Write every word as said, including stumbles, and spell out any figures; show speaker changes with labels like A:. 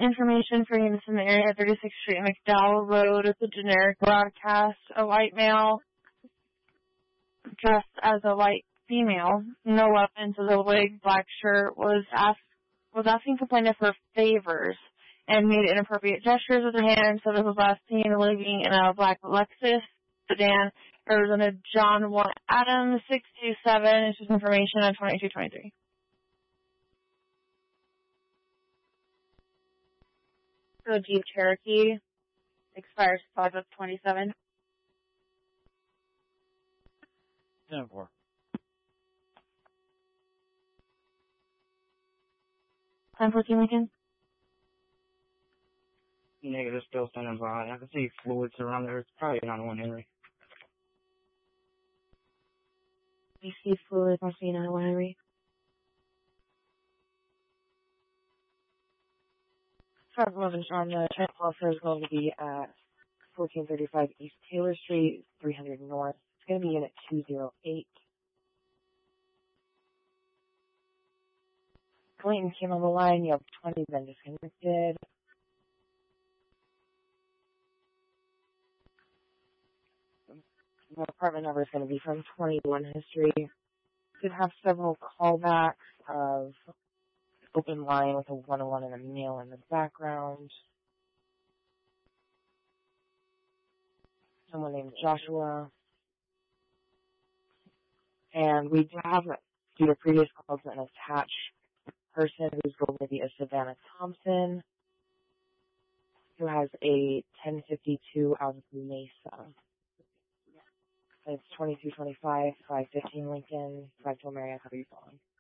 A: information for use in the area, thirty-sixth Street, McDowell Road. It's a generic broadcast. A white male dressed as a white female, no weapons, with a wig, black shirt, was asked was asking complainant for favors and made inappropriate gestures with her hands. So this was last seen living in a black Lexus sedan. Representative John Warren Adams, six two seven. It's just information on twenty-two twenty-three. So Jeep Cherokee expires five of twenty-seven.
B: ten four.
A: ten fourteen, Lincoln?
C: Negative, still standing by. I can see fluids around there. It's probably not one Henry.
A: We see fluids must be not one Henry.
D: Five moving on the transfer is going to be at fourteen thirty-five East Taylor Street, three hundred North. It's going to be in at two oh eight. Clayton came on the line. You have twenty been disconnected. The apartment number is going to be from twenty-one History. Could have several callbacks of open line with a one oh one and a male in the background. Someone named Joshua. And we do have, due to previous calls, an attached person who's going to be a Savannah Thompson, who has a ten fifty-two out of Mesa. It's twenty-two twenty-five, five fifteen Lincoln, five twelve Marriott. How are you calling?